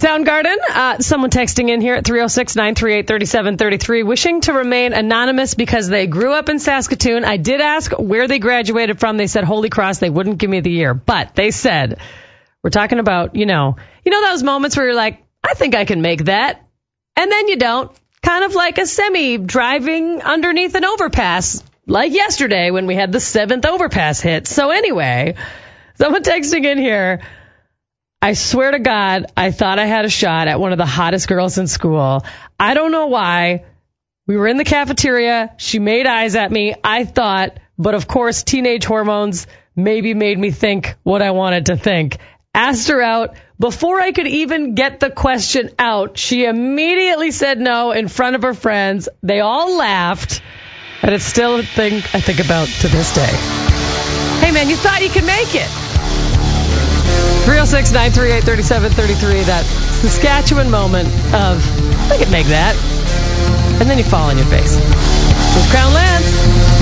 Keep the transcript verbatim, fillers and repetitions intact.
Soundgarden, uh, someone texting in here at three oh six, nine three eight, three seven three three, wishing to remain anonymous because they grew up in Saskatoon. I did ask where they graduated from. They said Holy Cross. They wouldn't give me the year. But they said, we're talking about, you know, you know those moments where you're like, I think I can make that. And then you don't. Kind of like a semi driving underneath an overpass, like yesterday when we had the seventh overpass hit. So anyway, someone texting in here, I swear to God, I thought I had a shot at one of the hottest girls in school. I don't know why. We were in the cafeteria. She made eyes at me. I thought, but of course, teenage hormones maybe made me think what I wanted to think. Asked her out. Before I could even get the question out, she immediately said no in front of her friends. They all laughed. And it's still a thing I think about to this day. Hey, man, you thought you could make it. three oh six, nine three eight, three seven three three, that Saskatchewan moment of, I could make that. And then you fall on your face. With Crown Lands.